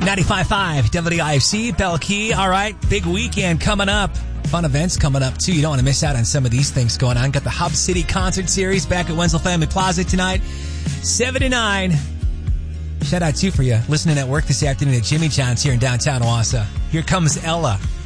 95.5 WIFC, Bell Key. All right, big weekend coming up. Fun events coming up, too. You don't want to miss out on some of these things going on. Got the Hub City Concert Series back at Wenzel Family Plaza tonight, 7 to 9. Shout out, too, for you listening at work this afternoon at Jimmy John's here in downtown Owasso. Here comes Ella.